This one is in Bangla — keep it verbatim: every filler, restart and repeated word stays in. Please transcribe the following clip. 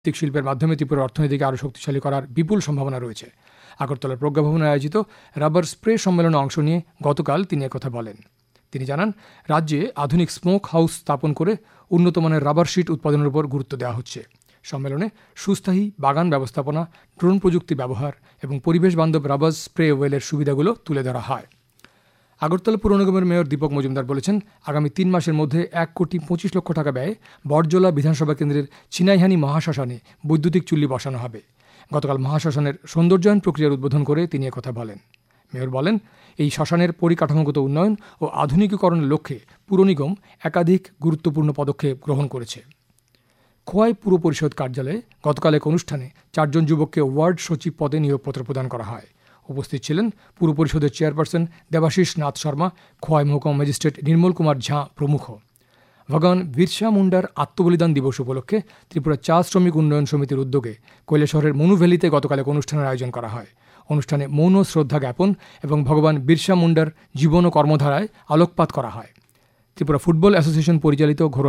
প্রাকৃতিক শিল্পের মাধ্যমে ত্রিপুরার অর্থনীতিকে আরও শক্তিশালী করার বিপুল সম্ভাবনা রয়েছে। আগরতলার প্রজ্ঞাভবনে আয়োজিত রাবার স্প্রে সম্মেলনে অংশ নিয়ে গতকাল তিনি একথা বলেন। তিনি জানান, রাজ্যে আধুনিক স্মোক হাউস স্থাপন করে উন্নত মানের রাবার শিট উৎপাদনের উপর গুরুত্ব দেওয়া হচ্ছে। সম্মেলনে সুস্থায়ী বাগান ব্যবস্থাপনা, ড্রোন প্রযুক্তি ব্যবহার এবং পরিবেশ বান্ধব রাবার স্প্রে ওয়েলের সুবিধাগুলো তুলে ধরা হয়। আগরতলা পুর নিগমের মেয়র দীপক মজুমদার বলেছেন, আগামী তিন মাসের মধ্যে এক কোটি পঁচিশ লক্ষ টাকা ব্যয়ে বড়জলা বিধানসভা কেন্দ্রের চিনাইহানি মহাশ্মশানে বৈদ্যুতিক চুল্লি বসানো হবে। গতকাল মহাশ্মশানের সৌন্দর্যায়ন প্রক্রিয়ার উদ্বোধন করে তিনি একথা বলেন। মেয়র বলেন, এই শ্মশানের পরিকাঠামোগত উন্নয়ন ও আধুনিকীকরণের লক্ষ্যে পুর নিগম একাধিক গুরুত্বপূর্ণ পদক্ষেপ গ্রহণ করেছে। খোয়াই পুর পরিষদ কার্যালয়ে গতকাল এক অনুষ্ঠানে চারজন যুবককে ওয়ার্ড সচিব পদে নিয়োগপত্র প্রদান করা হয়। উপস্থিত ছিলেন পুর পরিষদের চেয়ারপারসন দেবাশিস নাথ শর্মা, খোয়াই মহকুমা ম্যাজিস্ট্রেট নির্মল কুমার ঝা প্রমুখ। ভগবান বিরসা মুন্ডার আত্মবলিদান দিবস উপলক্ষে ত্রিপুরা চা শ্রমিক উন্নয়ন সমিতির উদ্যোগে কৈলাসহরের মনু ভ্যালিতে গতকাল এক অনুষ্ঠানের আয়োজন করা হয়। অনুষ্ঠানে মৌন শ্রদ্ধা জ্ঞাপন এবং ভগবান বিরসা মুন্ডার জীবন ও কর্মধারায় আলোকপাত করা হয়। ত্রিপুরা ফুটবল অ্যাসোসিয়েশন পরিচালিত ঘরোয়া